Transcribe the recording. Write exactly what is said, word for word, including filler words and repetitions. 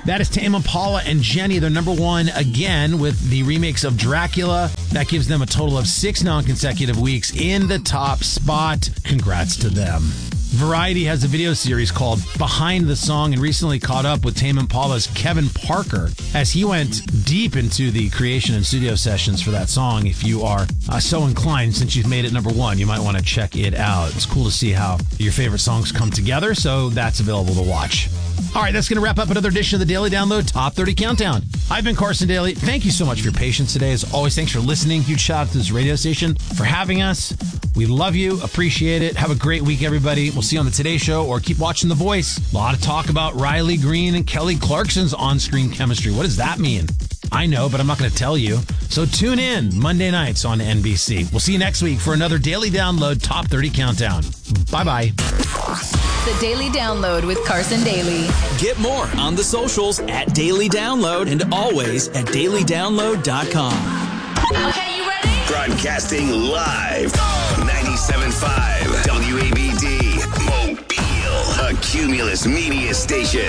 That is Tame Impala and Jenny. They're number one again with the remakes of Dracula. That gives them a total of six non-consecutive weeks in the top spot. Congrats to them. Variety has a video series called Behind the Song and recently caught up with Tame Impala's Kevin Parker as he went deep into the creation and studio sessions for that song. If you are uh, so inclined, since you've made it number one, you might want to check it out. It's cool to see how your favorite songs come together, so that's available to watch. All right, that's going to wrap up another edition of the Daily Download Top thirty Countdown. I've been Carson Daly. Thank you so much for your patience today. As always, thanks for listening. Huge shout out to this radio station for having us. We love you, appreciate it. Have a great week, everybody. We'll see you on the Today Show or keep watching The Voice. A lot of talk about Riley Green and Kelly Clarkson's on-screen chemistry. What does that mean? I know, but I'm not going to tell you. So tune in Monday nights on N B C. We'll see you next week for another Daily Download Top thirty Countdown. Bye-bye. The Daily Download with Carson Daly. Get more on the socials at Daily Download and always at daily download dot com. Okay, you ready? Broadcasting live from ninety-seven point five W A B D, Mobile, a Cumulus Media Station.